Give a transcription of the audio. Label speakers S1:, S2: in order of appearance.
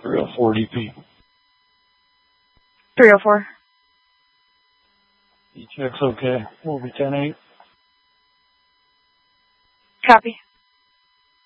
S1: 304 DP.
S2: 304.
S1: E-check's okay. We'll be 10-8.
S2: Copy.